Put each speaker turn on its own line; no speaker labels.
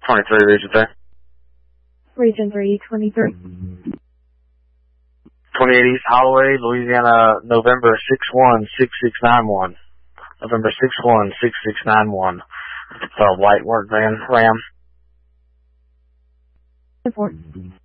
23 Region 3.
Region 3, 23.
28 East Holloway, Louisiana, November 616691. November 616691. It's a white work van, Ram.
Report.